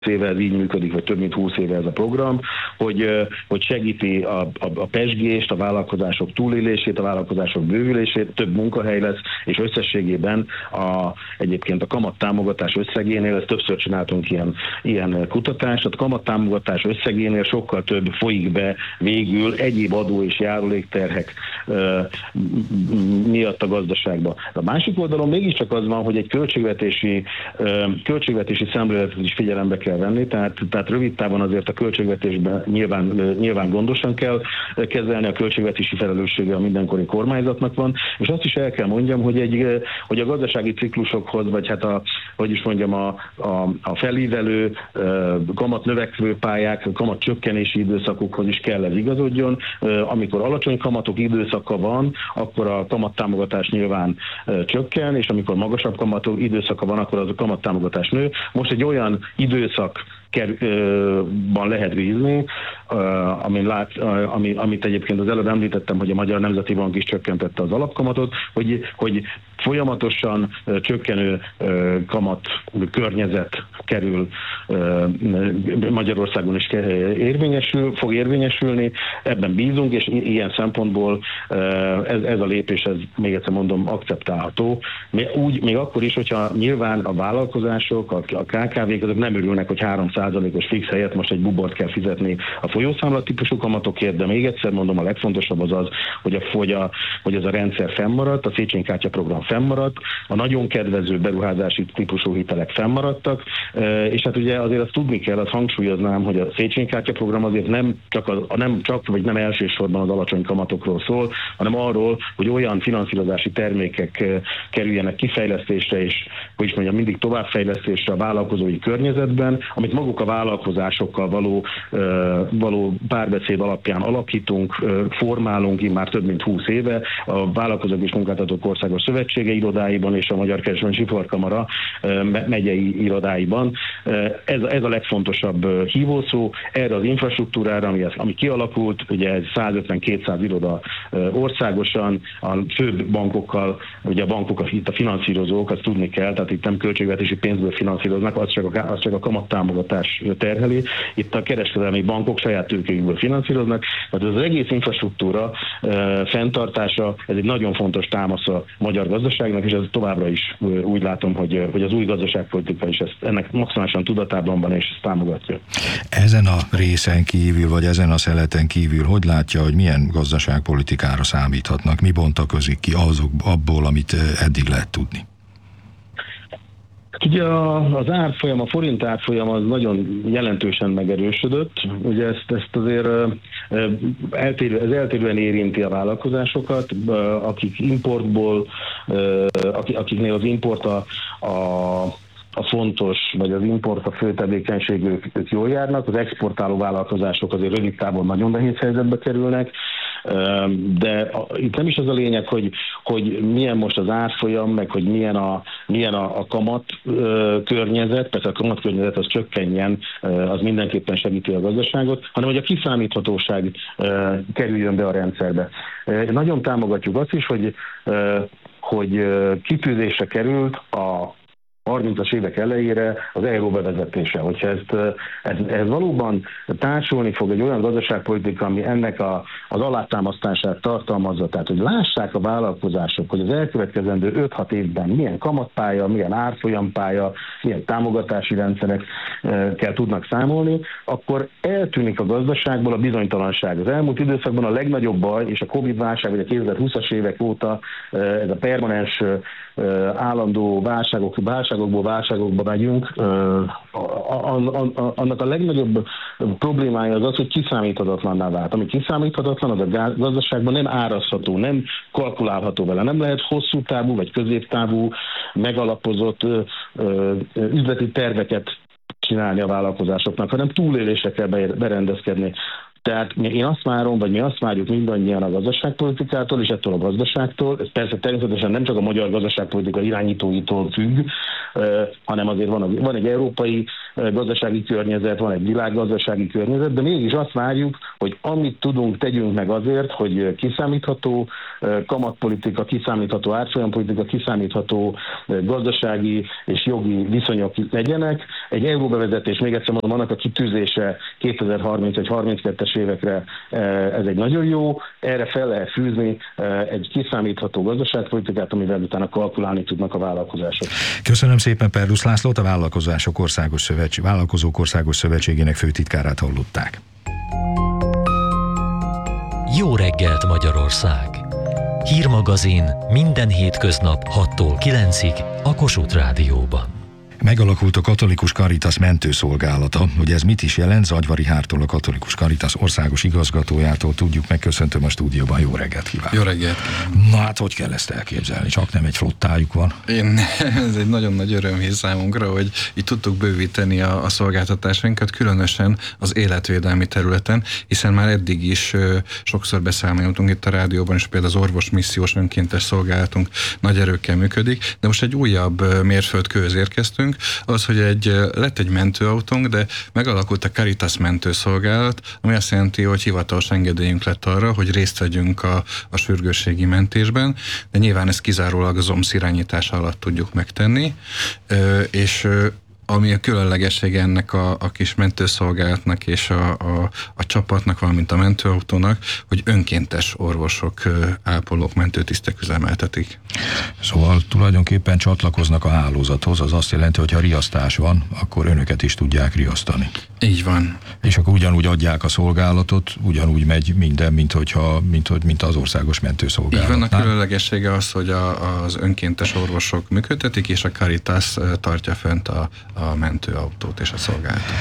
éve ez így működik, vagy több mint 20 éve ez a program, hogy segíti a pezsgést, a vállalkozások túlélését, a vállalkozások bővülését, több munkahely lesz, és összességében egyébként a kamattámogatás összegénél, ezt többször csináltunk ilyen kutatást, a kamattámogatás összegénél sokkal több folyik be végül egyéb adó és járulékterhek miatt a gazdaságba. A másik oldalon mégiscsak az van, hogy egy költségvetési szemléletet is figyelembe kell venni, tehát rövid távon azért a költségvetésben nyilván gondosan kell kezelni, a költségvetési felelőssége a mindenkori kormányzatnak van, és azt is el kell mondjam, hogy a gazdasági ciklusokhoz, vagy hát a felívelő kamat növekvő pályák, kamat csökkenési időszakokhoz is kell ez igazodjon. Amikor alacsony kamatok időszaka van, akkor a kamattámogatás nyilván csökken, és amikor magasabb kamatok időszaka van, akkor az a kamattámogatás nő. Most egy olyan időszakban lehet bízni, amit egyébként az előbb említettem, hogy a Magyar Nemzeti Bank is csökkentette az alapkamatot, hogy folyamatosan csökkenő kamat környezet kerül Magyarországon is fog érvényesülni, ebben bízunk, és ilyen szempontból ez a lépés, ez még egyszer mondom, akceptálható. Még akkor is, hogyha nyilván a vállalkozások, a KKV-k azok nem örülnek, hogy 3%-os fix helyett most egy bubort kell fizetni a folyószámla típusú kamatokért, de még egyszer mondom, a legfontosabb az, hogy ez a rendszer fennmaradt, a Széchenyi kártya program fennmaradt, a nagyon kedvező beruházási típusú hitelek fennmaradtak, és hát ugye azért azt tudni kell, azt hangsúlyoznám, hogy a Széchenyi kártya program azért nem csak elsősorban az alacsony kamatokról szól, hanem arról, hogy olyan finanszírozási termékek kerüljenek kifejlesztésre, és hogy is mondjam, mindig továbbfejlesztésre a vállalkozói környezetben, amit maguk a vállalkozásokkal való párbeszéd alapján alakítunk, formálunk már több mint 20 éve a Vállalkozók és Munkáltatók Országos Szövetsége irodáiban és a Magyar Kereskedelmi és Iparkamara megyei irodáiban. Ez a legfontosabb hívószó. Erre az infrastruktúrára, ami kialakult, ugye 150-200 iroda országosan, a főbb bankokkal, ugye a bankok itt a finanszírozók, azt tudni kell, tehát itt nem költségvetési pénzből finanszíroznak, az csak a kamattámogatás terheli. Itt a kereskedelmi bankok saját tőkéjükből finanszíroznak, tehát az egész infrastruktúra fenntartása, ez egy nagyon fontos támasz a magyar gazdaságnak, és ez továbbra is úgy látom, hogy az új gazdaságpolitika is ennek maximálisan tudatában van, és ezt támogatja. Ezen a részen kívül, vagy ezen a szeleten kívül, hogy látja, hogy milyen gazdaságpolitikára számíthatnak? Mi bontakozik ki abból, amit eddig lehet tudni? Ugye az árfolyam, a forint árfolyam az nagyon jelentősen megerősödött. Ugye ezt azért eltérően érinti a vállalkozásokat, akik importból, akiknél az import a fontos, vagy az import a fő tevékenység, ők jól járnak, az exportáló vállalkozások azért rövid távon nagyon nehéz helyzetbe kerülnek, de itt nem is az a lényeg, hogy milyen most az árfolyam, meg hogy milyen a kamat környezet, persze a kamat környezet az csökkenjen, az mindenképpen segíti a gazdaságot, hanem hogy a kiszámíthatóság kerüljön be a rendszerbe. Nagyon támogatjuk azt is, hogy kitűzésre került a 30-as évek elejére az euró bevezetése. Hogyha ez valóban társulni fog egy olyan gazdaságpolitika, ami ennek az alátámasztását tartalmazza, tehát hogy lássák a vállalkozások, hogy az elkövetkezendő 5-6 évben milyen kamatpálya, milyen árfolyampálya, milyen támogatási rendszerekkel tudnak számolni, akkor eltűnik a gazdaságból a bizonytalanság. Az elmúlt időszakban a legnagyobb baj, és a Covid-válság, vagy a 2020-as évek óta ez a permanens állandó válságokba megyünk, annak a legnagyobb problémája az, hogy kiszámíthatatlanná vált. Ami kiszámíthatatlan, az a gazdaságban nem árazható, nem kalkulálható vele. Nem lehet hosszú távú vagy középtávú megalapozott üzleti terveket csinálni a vállalkozásoknak, hanem túlélésre kell berendezkedni. Tehát én azt várom, vagy mi azt várjuk mindannyian a gazdaságpolitikától, és ettől a gazdaságtól, ez persze természetesen nem csak a magyar gazdaságpolitika irányítóitól függ, hanem azért van egy európai gazdasági környezet, van egy világgazdasági környezet, de mégis azt várjuk, hogy amit tudunk, tegyünk meg azért, hogy kiszámítható kamatpolitika, kiszámítható árfolyampolitika, kiszámítható gazdasági és jogi viszonyok legyenek. Egy euróbevezetés, még egyszer mondom, annak a kitűzése 2030 vagy 32-es évekre, ez egy nagyon jó, erre fel lehet fűzni egy kiszámítható gazdaságpolitikát, amivel utána kalkulálni tudnak a vállalkozások. Köszönöm szépen Perlusz Lászlót, a Vállalkozók Országos Szövetségének főtitkárát hallották. Jó reggelt Magyarország! Hírmagazin minden hétköznap 6-tól 9-ig a Kossuth Rádióban. Megalakult a Katolikus Caritas mentőszolgálata. Hogy ez mit is jelent, Zagyvari Hártól, a Katolikus Caritas országos igazgatójától tudjuk meg. Köszöntöm a stúdióban, jó reggelt kívánok! Jó reggelt! Na hát, hogy kell ezt elképzelni? Csak nem egy flottájuk van? Ez egy nagyon nagy öröm számunkra, hogy így tudtuk bővíteni a szolgáltatásainkat, különösen az életvédelmi területen, hiszen már eddig is sokszor beszámoltunk itt a rádióban, és például az orvosmissziós önkéntes szolgálatunk nagy erőkkel működik, de most egy újabb mérföldkőhöz érkeztünk, az, hogy lett egy mentőautónk, de megalakult a Caritas mentőszolgálat, ami azt jelenti, hogy hivatalos engedélyünk lett arra, hogy részt vegyünk a sürgősségi mentésben, de nyilván ezt kizárólag az OMSZ irányítása alatt tudjuk megtenni, és ami a különlegessége ennek a kis mentőszolgálatnak és a csapatnak, valamint a mentőautónak, hogy önkéntes orvosok, ápolók, mentőtisztek üzemeltetik. Szóval tulajdonképpen csatlakoznak a hálózathoz, az azt jelenti, hogy ha riasztás van, akkor önöket is tudják riasztani. Így van. És akkor ugyanúgy adják a szolgálatot, ugyanúgy megy minden, mint az országos mentőszolgálat. Így van, a különlegessége az, hogy az önkéntes orvosok működtetik, és a Caritas tartja fent a mentőautót és a szolgálatot.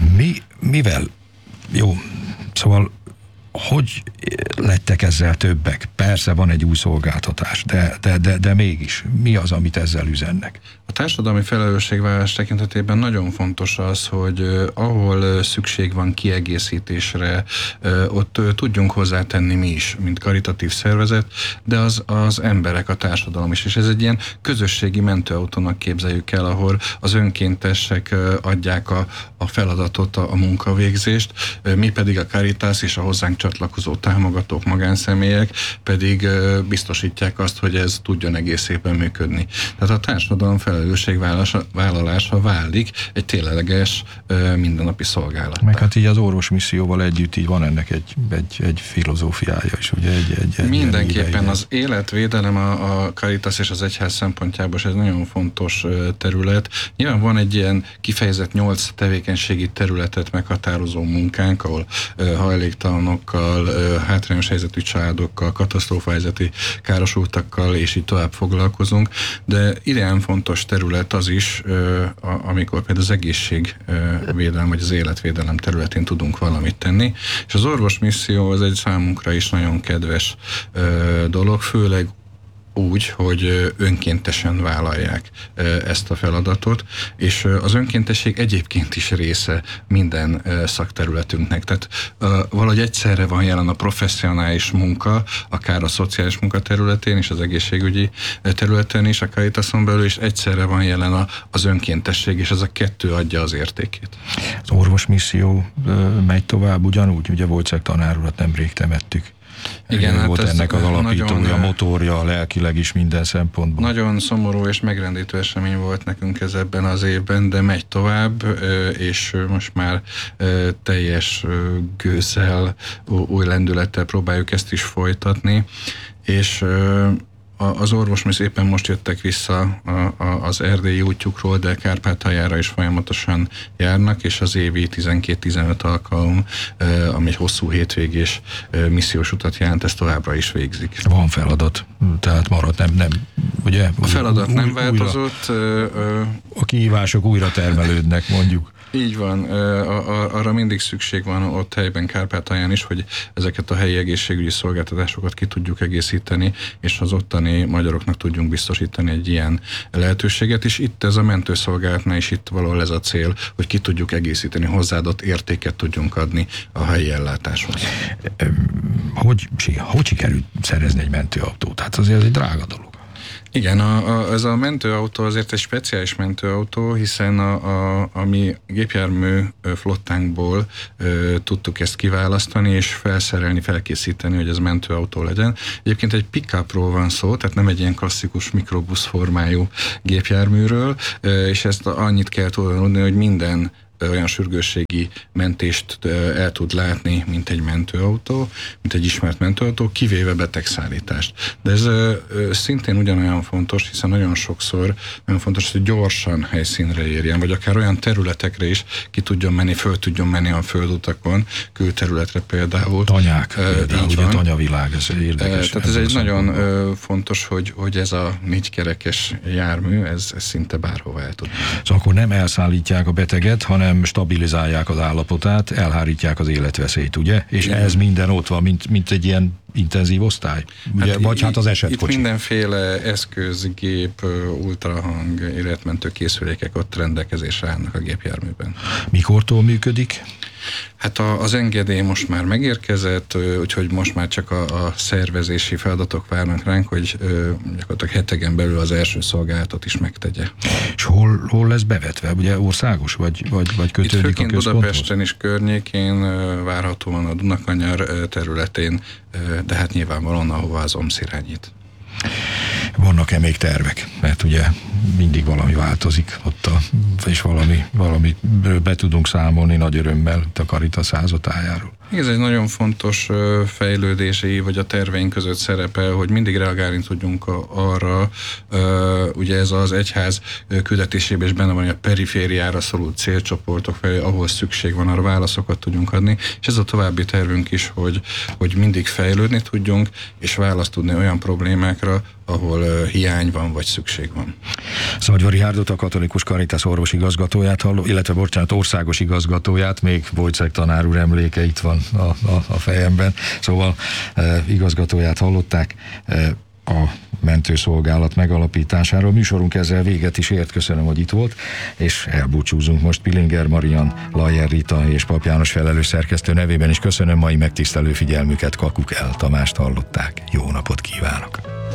Mivel? Jó, szóval hogy lettek ezzel többek? Persze van egy új szolgáltatás, de mégis mi az, amit ezzel üzennek? A társadalmi felelősségvállalás tekintetében nagyon fontos az, hogy ahol szükség van kiegészítésre, ott tudjunk hozzátenni mi is, mint karitatív szervezet, de az emberek, a társadalom is. És ez egy ilyen közösségi mentőautónak képzeljük el, ahol az önkéntesek adják a feladatot, a munkavégzést, mi pedig a Caritas és a hozzánk csatlakozó támogatók, magánszemélyek pedig biztosítják azt, hogy ez tudjon egész éppen működni. Tehát a társadalom felelősségvállalása válik egy tényleges mindennapi szolgálat. Meg hát így az orvosmisszióval együtt így van ennek egy filozófiája is, ugye? Mindenképpen az életvédelem a Caritas és az egyház szempontjából ez nagyon fontos terület. Nyilván van egy ilyen kifejezett 8 tevékenységi területet meghatározó munkánk, ahol hajléktalanokkal, hátrányos helyzetű családokkal, katasztrófahelyzeti károsultakkal és így tovább foglalkozunk, de ilyen fontos terület az is, amikor például az egészségvédelem vagy az életvédelem területén tudunk valamit tenni, és az orvosmisszió az egy számunkra is nagyon kedves dolog, főleg úgy, hogy önkéntesen vállalják ezt a feladatot, és az önkéntesség egyébként is része minden szakterületünknek. Tehát valahogy egyszerre van jelen a professzionális munka, akár a szociális munka területén és az egészségügyi területen is, a Caritason belül, és egyszerre van jelen az önkéntesség, és ez a kettő adja az értékét. Az orvosmisszió megy tovább ugyanúgy, ugye Wojciech tanár urat nemrég temettük. Igen, volt ennek az alapítója, nagyon, motorja, lelkileg is minden szempontból. Nagyon szomorú és megrendítő esemény volt nekünk ez ebben az évben, de megy tovább, és most már teljes gőzzel, új lendülettel próbáljuk ezt is folytatni, és az orvosmisszió éppen most jöttek vissza az erdélyi útjukról, de Kárpátaljára is folyamatosan járnak, és az évi 12-15 alkalom, ami egy hosszú hétvégés missziós utat jelent, ezt továbbra is végzik. Van feladat, tehát marad, nem, ugye? A feladat nem változott. A kihívások újra termelődnek, mondjuk. Így van, arra mindig szükség van ott helyben Kárpátalján is, hogy ezeket a helyi egészségügyi szolgáltatásokat ki tudjuk egészíteni, és az ottani magyaroknak tudjunk biztosítani egy ilyen lehetőséget, és itt ez a mentőszolgálatnál is itt valahol ez a cél, hogy ki tudjuk egészíteni, hozzáadott értéket tudjunk adni a helyi ellátáshoz. Hogy sikerült szerezni egy mentőautót? Hát azért ez egy drága dolog. Igen, ez a mentőautó azért egy speciális mentőautó, hiszen a mi gépjármű flottánkból tudtuk ezt kiválasztani, és felszerelni, felkészíteni, hogy ez mentőautó legyen. Egyébként egy pick-upról van szó, tehát nem egy ilyen klasszikus mikrobusz formájú gépjárműről, és ezt annyit kell tudni, hogy minden olyan sürgősségi mentést el tud látni, mint egy mentőautó, mint egy ismert mentőautó, kivéve betegszállítást. De ez szintén ugyanolyan fontos, hiszen nagyon sokszor nagyon fontos, hogy gyorsan helyszínre érjen, vagy akár olyan területekre is ki tudjon menni, föl tudjon menni a földutakon, külterületre például. Tanyák, például, ugye tanyavilág, ez érdekes. Tehát ez egy nagyon fontos, hogy ez a 4 kerekes jármű, ez szinte bárhova el tud menni. Szóval akkor nem elszállítják a beteget, hanem stabilizálják az állapotát, elhárítják az életveszélyt, ugye? És igen, ez minden ott van, mint egy ilyen intenzív osztály? Ugye? Hát vagy hát az esetkocsi? Itt mindenféle eszköz, gép, ultrahang, életmentő készülékek ott rendelkezésre állnak a gépjárműben. Mikortól működik? Hát az engedély most már megérkezett, úgyhogy most már csak a szervezési feladatok várnak ránk, hogy gyakorlatilag heteken belül az első szolgálatot is megtegye. És hol lesz bevetve? Ugye országos, vagy kötődik itt főként a központhoz? Budapesten is környékén, várhatóan a Dunakanyar területén, de hát nyilvánvalóan ahova az OMSZ irányít. Vannak-e még tervek? Mert ugye mindig valami változik ott, és valami be tudunk számolni nagy örömmel a Caritas házatájáról. Ez egy nagyon fontos fejlődési, vagy a terveink között szerepel, hogy mindig reagálni tudjunk arra, ugye ez az egyház küldetésében is benne van, hogy a perifériára szorult célcsoportok felé, ahol szükség van, arra válaszokat tudjunk adni, és ez a további tervünk is, hogy mindig fejlődni tudjunk, és választ tudni olyan problémákra, ahol hiány van, vagy szükség van. Szarvay Rihárdot, a Katolikus Caritas orvosigazgatóját, illetve országos igazgatóját, még Wojciech tanár úr emléke itt van a fejemben, szóval igazgatóját hallották a mentőszolgálat megalapításáról. Műsorunk ezzel véget is ért, köszönöm, hogy itt volt, és elbúcsúzunk most Pillinger Marian, Lajer Rita és Pap János felelős szerkesztő nevében is köszönöm mai megtisztelő figyelmüket, Kakuk El Tamást hallották. Jó napot kívánok!